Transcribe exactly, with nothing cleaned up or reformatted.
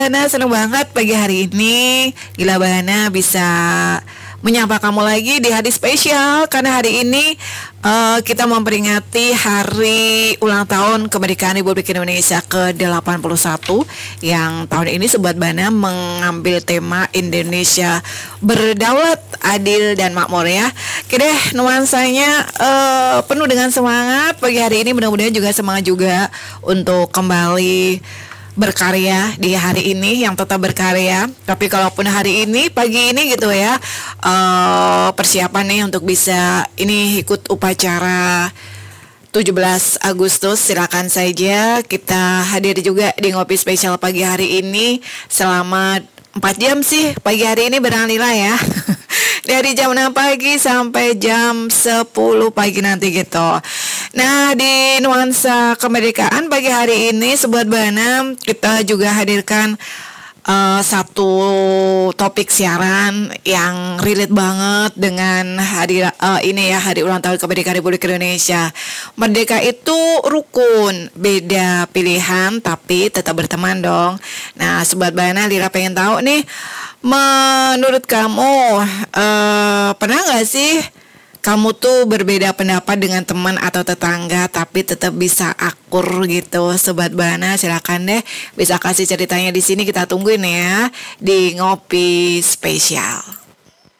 Bana, seneng banget pagi hari ini. Gila Bana bisa menyapa kamu lagi di hari spesial karena hari ini eh, kita memperingati hari ulang tahun kemerdekaan Republik Indonesia ke delapan puluh satu yang tahun ini Sobat Bana mengambil tema Indonesia berdaulat, adil dan makmur ya. Oke deh, nuansanya eh, penuh dengan semangat pagi hari ini, mudah-mudahan juga semangat juga untuk kembali berkarya di hari ini, yang tetap berkarya. Tapi kalaupun hari ini pagi ini gitu ya, eh, persiapan nih untuk bisa ini ikut upacara tujuh belas Agustus, silakan saja kita hadir juga di ngopi spesial pagi hari ini selama empat jam sih pagi hari ini beralihlah ya. Dari jam enam pagi sampai jam sepuluh pagi nanti gitu. Nah, di nuansa kemerdekaan pagi hari ini Sobat Bana kita juga hadirkan uh, satu topik siaran yang relate banget dengan hari uh, ini ya, hari ulang tahun kemerdekaan Republik Indonesia. Merdeka itu rukun, beda pilihan tapi tetap berteman dong. Nah, Sobat Bana, Lira pengen tahu nih, menurut kamu uh, pernah nggak sih kamu tuh berbeda pendapat dengan teman atau tetangga tapi tetap bisa akur gitu? Sobat Bana, silakan deh bisa kasih ceritanya di sini, kita tungguin ya di ngopi spesial.